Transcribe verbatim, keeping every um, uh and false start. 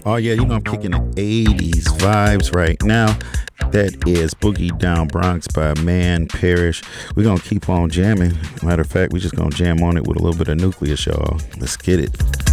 Oh yeah, you know I'm kicking the eighties vibes right now. That is Boogie Down Bronx by Man Parrish. We're gonna keep on jamming. Matter of fact, we're just gonna jam on it with a little bit of Nucleus, y'all. Let's get it.